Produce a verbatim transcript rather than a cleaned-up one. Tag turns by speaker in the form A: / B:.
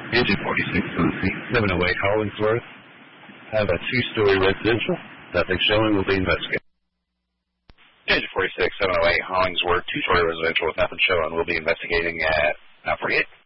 A: Engine forty-six on C seven oh eight Hollingsworth. Have a two-story residential. Nothing showing will be investigated.
B: Engine forty-six, seven oh eight Hollingsworth, two-story residential with nothing showing. We'll be investigating at nine forty-eight.